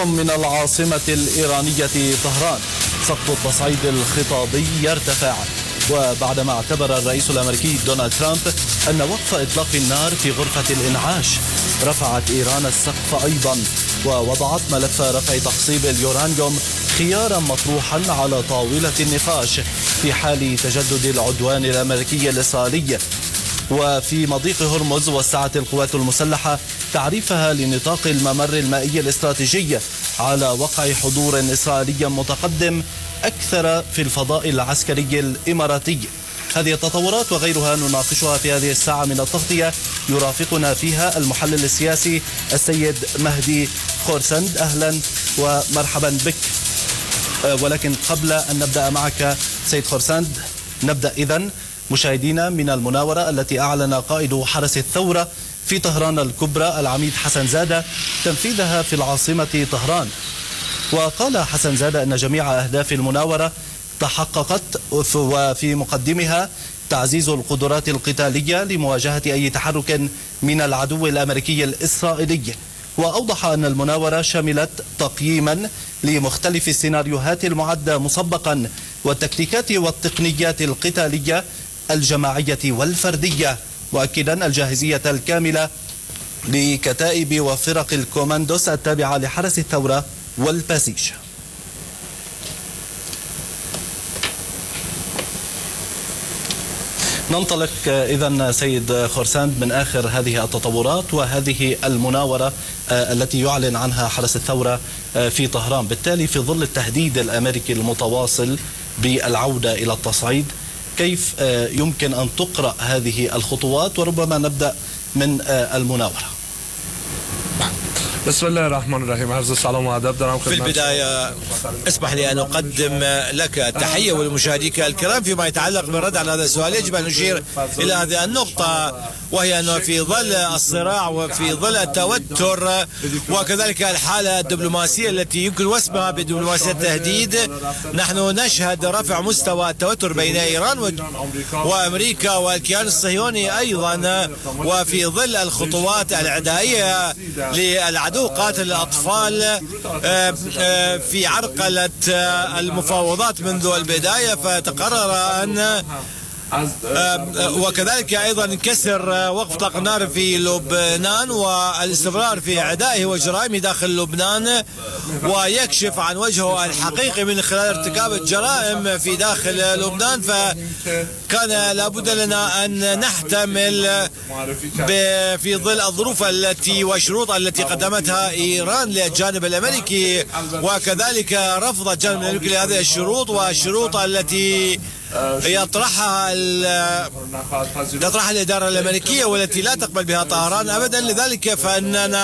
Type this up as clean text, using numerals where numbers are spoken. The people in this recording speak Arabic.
من العاصمة الإيرانية طهران، سقف التصعيد الخطابي يرتفع، وبعدما اعتبر الرئيس الأمريكي دونالد ترامب أن وقف إطلاق النار في غرفة الإنعاش، رفعت إيران السقف أيضا ووضعت ملف رفع تخصيب اليورانيوم خيارا مطروحا على طاولة النقاش في حال تجدد العدوان الأمريكي الإسرائيلي. وفي مضيق هرمز وسعت القوات المسلحة تعريفها لنطاق الممر المائي الاستراتيجي على وقع حضور إسرائيلي متقدم أكثر في الفضاء العسكري الإماراتي. هذه التطورات وغيرها نناقشها في هذه الساعة من التغطية، يرافقنا فيها المحلل السياسي السيد مهدي خورسند. أهلا ومرحبا بك. ولكن قبل أن نبدأ معك سيد خورسند، نبدأ إذن مشاهدينا من المناورة التي أعلن قائد حرس الثورة في طهران الكبرى العميد حسن زادة تنفيذها في العاصمة طهران. وقال حسن زادة أن جميع أهداف المناورة تحققت، وفي مقدمها تعزيز القدرات القتالية لمواجهة أي تحرك من العدو الأمريكي الإسرائيلي. وأوضح أن المناورة شملت تقييما لمختلف السيناريوهات المعدة مسبقا والتكتيكات والتقنيات القتالية الجماعية والفردية، مؤكدا الجاهزية الكاملة لكتائب وفرق الكوماندوس التابعة لحرس الثورة والباسيج. ننطلق إذن سيد خورساند من آخر هذه التطورات وهذه المناورة التي يعلن عنها حرس الثورة في طهران، بالتالي في ظل التهديد الأمريكي المتواصل بالعودة إلى التصعيد، كيف يمكن أن تقرأ هذه الخطوات؟ وربما نبدأ من المناورة. بسم الله الرحمن الرحيم. عرض السلام وآداب. في البداية اسمح لي أن أقدم لك التحية ولمشاهديك الكرام. فيما يتعلق بالرد على هذا السؤال، يجب أن نشير إلى هذه النقطة، وهي أنه في ظل الصراع وفي ظل التوتر وكذلك الحالة الدبلوماسية التي يمكن وصفها بدبلوماسية التهديد، نحن نشهد رفع مستوى التوتر بين إيران وأمريكا والكيان الصهيوني أيضا، وفي ظل الخطوات العدائية للعدو قاتل الأطفال في عرقلة المفاوضات منذ البداية، فتقرر أن وكذلك أيضا كسر وقف إطلاق النار في لبنان والاستمرار في أعدائه وجرائمه داخل لبنان، ويكشف عن وجهه الحقيقي من خلال ارتكاب الجرائم في داخل لبنان. فكان لابد لنا أن نحتمل في ظل الظروف التي والشروط التي قدمتها إيران للجانب الأمريكي، وكذلك رفض الجانب الأمريكي لهذه الشروط والشروط التي يطرحها الإدارة الأمريكية والتي لا تقبل بها طهران أبدا. لذلك فإننا